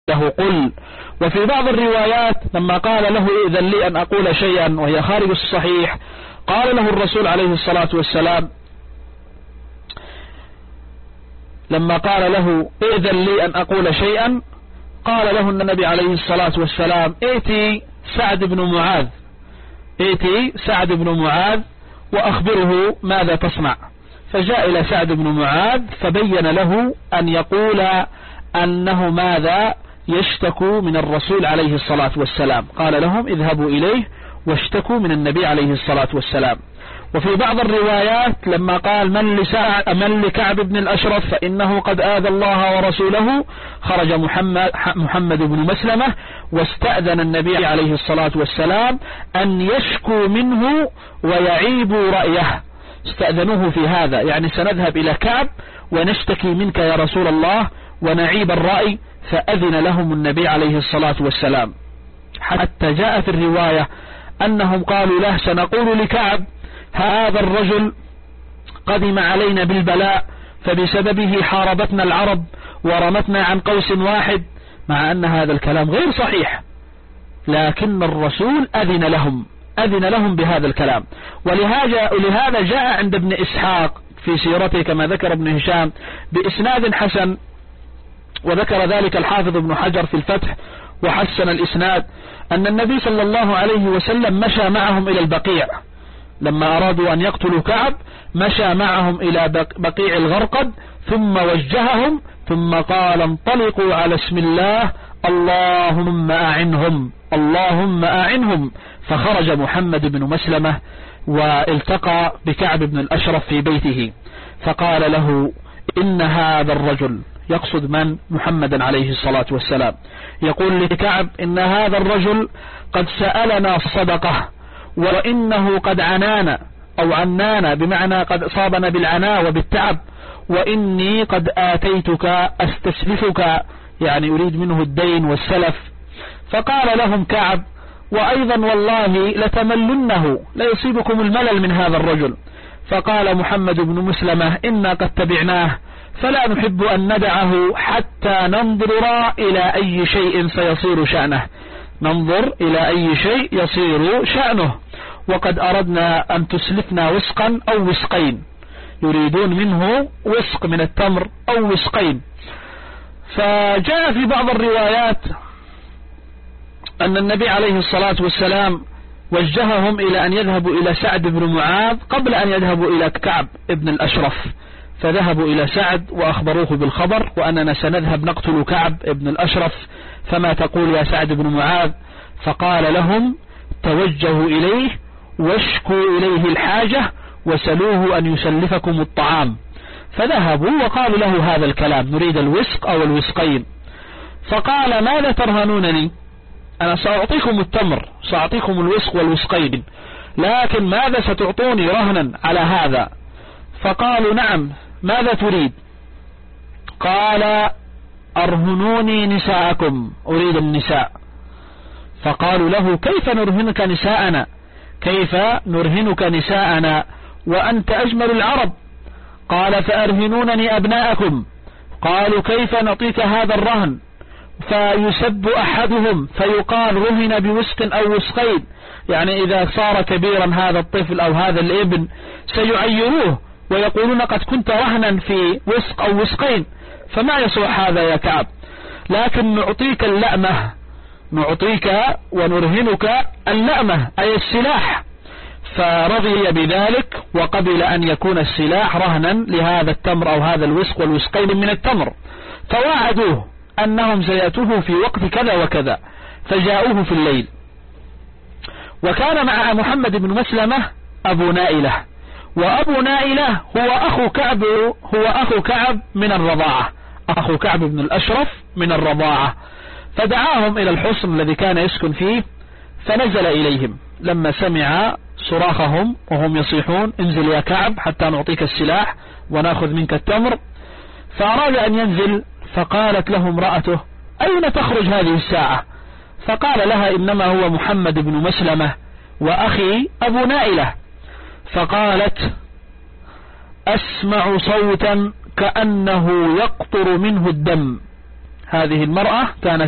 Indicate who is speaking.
Speaker 1: له قل. وفي بعض الروايات لما قال له ائذن لي أن أقول شيئا وهي خارج الصحيح، قال له الرسول عليه الصلاة والسلام لما قال له ائذن لي أن أقول شيئا، قال له النبي عليه الصلاة والسلام ائتي سعد بن معاذ وأخبره ماذا تصنع. فجاء إلى سعد بن معاذ فبين له أن يقول أنه ماذا يشتكوا من الرسول عليه الصلاة والسلام. قال لهم اذهبوا إليه واشتكوا من النبي عليه الصلاة والسلام. وفي بعض الروايات لما قال من لكعب بن الأشرف فإنه قد آذى الله ورسوله، خرج محمد بن مسلمة واستأذن النبي عليه الصلاة والسلام أن يشكوا منه ويعيبوا رأيه. استأذنوه في هذا، يعني سنذهب إلى كعب ونشتكي منك يا رسول الله ونعيب الرأي، فأذن لهم النبي عليه الصلاة والسلام. حتى جاء في الرواية أنهم قالوا له سنقول لكعب هذا الرجل قدم علينا بالبلاء فبسببه حاربتنا العرب ورمتنا عن قوس واحد، مع أن هذا الكلام غير صحيح، لكن الرسول أذن لهم بهذا الكلام. ولهذا جاء عند ابن إسحاق في سيرته كما ذكر ابن هشام بإسناد حسن، وذكر ذلك الحافظ ابن حجر في الفتح وحسن الإسناد، أن النبي صلى الله عليه وسلم مشى معهم إلى البقيع لما أرادوا أن يقتلوا كعب، مشى معهم إلى بقيع الغرقد ثم وجههم ثم قال انطلقوا على اسم الله اللهم أعنهم. فخرج محمد بن مسلمة والتقى بكعب بن الأشرف في بيته، فقال له إن هذا الرجل، يقصد من؟ محمد عليه الصلاة والسلام، يقول لكعب إن هذا الرجل قد سألنا صدقة وإنه قد عنانا بمعنى قد أصابنا بالعناء وبالتعب، وإني قد آتيتك أستسلفك، يعني يريد منه الدين والسلف. فقال لهم كعب وأيضا والله لتملنه، لا يصيبكم الملل من هذا الرجل. فقال محمد بن مسلمة إنا قد تبعناه فلا نحب أن ندعه حتى ننظر إلى أي شيء سيصير شأنه، ننظر إلى أي شيء يصير شأنه، وقد أردنا أن تسلفنا وسقا أو وسقين، يريدون منه وسق من التمر أو وسقين. فجاء في بعض الروايات أن النبي عليه الصلاة والسلام وجههم إلى أن يذهبوا إلى سعد بن معاذ قبل أن يذهبوا إلى كعب بن الأشرف، فذهبوا إلى سعد وأخبروه بالخبر وأننا سنذهب نقتل كعب بن الأشرف، فما تقول يا سعد بن معاذ؟ فقال لهم توجهوا إليه واشكوا إليه الحاجة وسلوه أن يسلفكم الطعام. فذهبوا وقالوا له هذا الكلام، نريد الوسق أو الوسقين. فقال ماذا ترهنونني؟ أنا سأعطيكم التمر، سأعطيكم الوسق والوسقين، لكن ماذا ستعطوني رهنا على هذا؟ فقالوا نعم، ماذا تريد؟ قال أرهنوني نساءكم، أريد النساء. فقالوا له كيف نرهنك نساءنا وأنت أجمل العرب؟ قال فأرهنونني أبناءكم. قالوا كيف نعطيك هذا الرهن؟ فيسب أحدهم فيقال رهن بوسق أو وسقين، يعني إذا صار كبيرا هذا الطفل أو هذا الابن سيعيروه ويقولون قد كنت رهنا في وسق أو وسقين، فما يصح هذا يا كعب، لكن نعطيك اللأمة، نعطيك ونرهنك اللأمة أي السلاح. فرضي بذلك وقبل أن يكون السلاح رهنا لهذا التمر أو هذا الوسق والوسقين من التمر. فواعدوه أنهم سيأتوه في وقت كذا وكذا، فجاءوه في الليل. وكان مع محمد بن مسلمة أبو نائلة، وأبو نائلة هو أخو كعب من الرضاعة، أخو كعب بن الأشرف من الرضاعة. فدعاهم إلى الحصن الذي كان يسكن فيه، فنزل إليهم لما سمع صراخهم وهم يصيحون انزل يا كعب حتى نعطيك السلاح ونأخذ منك التمر. فأراد أن ينزل، فقالت له امرأته أين تخرج هذه الساعة؟ فقال لها إنما هو محمد بن مسلمة وأخي أبو نائلة. فقالت أسمع صوتا كأنه يقطر منه الدم. هذه المرأة كانت